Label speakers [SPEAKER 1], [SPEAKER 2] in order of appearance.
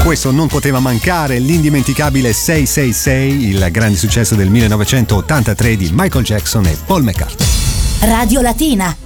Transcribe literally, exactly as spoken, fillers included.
[SPEAKER 1] Questo non poteva mancare, l'indimenticabile sei sei sei, il grande successo del millenovecentottantatré di Michael Jackson e Paul McCartney.
[SPEAKER 2] Radio Latina,